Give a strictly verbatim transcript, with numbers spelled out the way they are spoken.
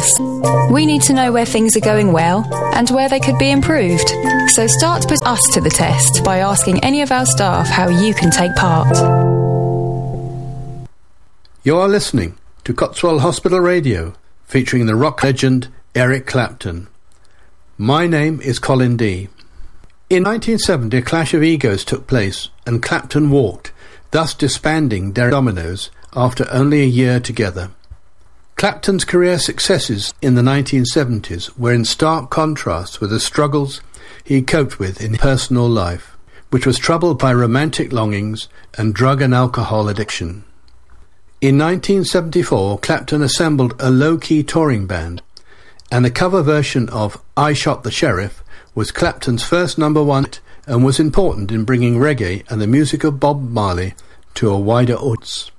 business. We need to know where things are going well and where they could be improved. So start to put us to the test by asking any of our staff how you can take part. You are listening to Cotswold Hospital Radio, featuring the rock legend Eric Clapton. My name is Colin D. In nineteen seventy, a clash of egos took place and Clapton walked, thus disbanding Derek Dominoes after only a year together. Clapton's career successes in the nineteen seventies were in stark contrast with the struggles he coped with in his personal life, which was troubled by romantic longings and drug and alcohol addiction. In nineteen seventy-four, Clapton assembled a low-key touring band, and a cover version of I Shot the Sheriff was Clapton's first number one hit and was important in bringing reggae and the music of Bob Marley to a wider audience.